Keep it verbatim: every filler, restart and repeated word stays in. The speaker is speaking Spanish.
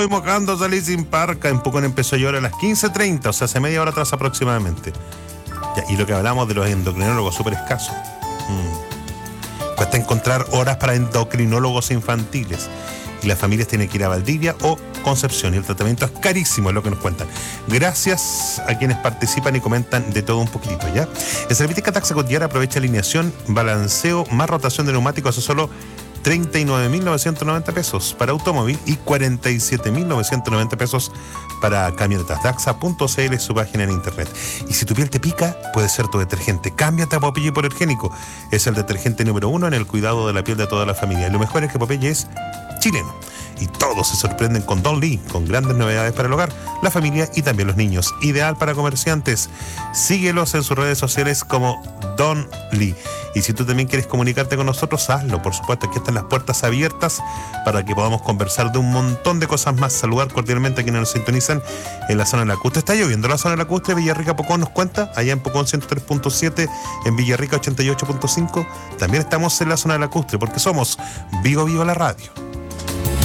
Estoy mojando, salí sin parca. En Pucón empezó a llover a las quince treinta, o sea, hace media hora atrás aproximadamente. Ya, y lo que hablamos de los endocrinólogos, súper escasos. Mm. Cuesta encontrar horas para endocrinólogos infantiles. Y las familias tienen que ir a Valdivia o Concepción. Y el tratamiento es carísimo, es lo que nos cuentan. Gracias a quienes participan y comentan de todo un poquitito, ¿ya? El Servitécnica Taxa Cotillera aprovecha alineación, balanceo, más rotación de neumáticos a solo treinta y nueve mil novecientos noventa pesos para automóvil y cuarenta y siete mil novecientos noventa pesos para camionetas. Daxa punto c l es su página en internet. Y si tu piel te pica, puede ser tu detergente. Cámbiate a Popeye Hipoalergénico. Es el detergente número uno en el cuidado de la piel de toda la familia. Y lo mejor es que Popeye es chileno. Y todos se sorprenden con Don Lee, con grandes novedades para el hogar, la familia y también los niños. Ideal para comerciantes. Síguelos en sus redes sociales como Don Lee. Y si tú también quieres comunicarte con nosotros, hazlo. Por supuesto, aquí están las puertas abiertas para que podamos conversar de un montón de cosas más. Saludar cordialmente a quienes nos sintonizan en la zona de Lacustre. Está lloviendo la zona de Lacustre, Villarrica, Pucón nos cuenta. Allá en Pucón ciento tres punto siete, en Villarrica ochenta y ocho punto cinco. También estamos en la zona de Lacustre porque somos Vigo Vigo la radio.